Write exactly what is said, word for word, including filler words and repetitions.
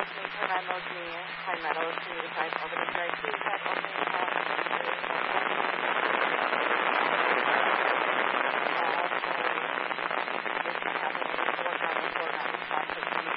listening to Ramos Me High Metal Community Type over the Strike. Please have only have